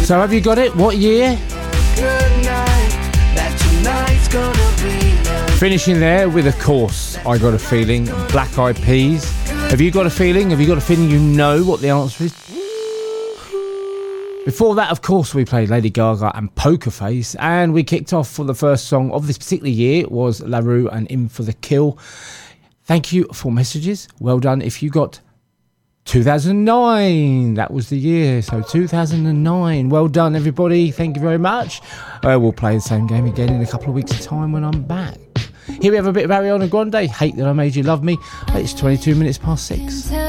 So have you got it? What year? Finishing there with, of course, I Got a Feeling, Black Eyed Peas. Have you got a feeling? Have you got a feeling you know what the answer is? Before that, of course, we played Lady Gaga and Poker Face, and we kicked off for the first song of this particular year was La Rue and In for the Kill. Thank you for messages. Well done. If you got 2009, that was the year. So 2009. Well done, everybody. Thank you very much. We'll play the same game again in a couple of weeks' time when I'm back. Here we have a bit of Ariana Grande, Hate That I Made You Love Me. It's 22 minutes past 6.